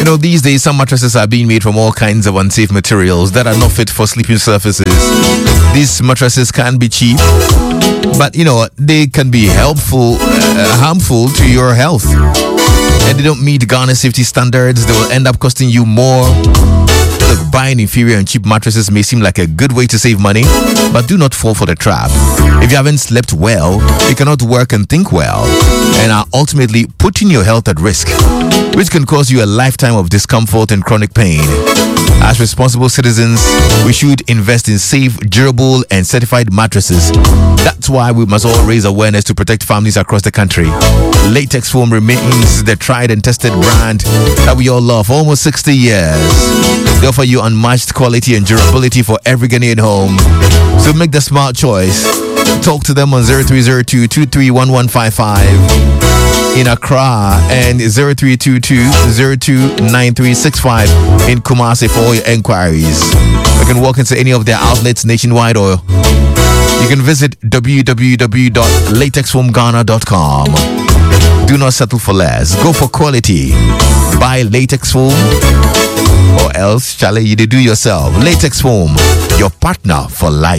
These days some mattresses are being made from all kinds of unsafe materials that are not fit for sleeping surfaces. These mattresses can be cheap, but they can be harmful to your health. And they don't meet Ghana safety standards. They will end up costing you more. Look, buying inferior and cheap mattresses may seem like a good way to save money, but do not fall for the trap. If you haven't slept well, you cannot work and think well, and are ultimately putting your health at risk, which can cause you a lifetime of discomfort and chronic pain. As responsible citizens, we should invest in safe, durable, and certified mattresses. That's why we must all raise awareness to protect families across the country. Latex Foam remains the tried and tested brand that we all love for almost 60 years. They offer you unmatched quality and durability for every Ghanaian home. So make the smart choice. Talk to them on 0302-231155 in Accra and 0322-029365 in Kumasi for all your enquiries. You can walk into any of their outlets nationwide, or you can visit www.latexfoamghana.com. Do not settle for less. Go for quality. Buy Latex Foam, or else, Charlie, you do yourself. Latex Foam, your partner for life.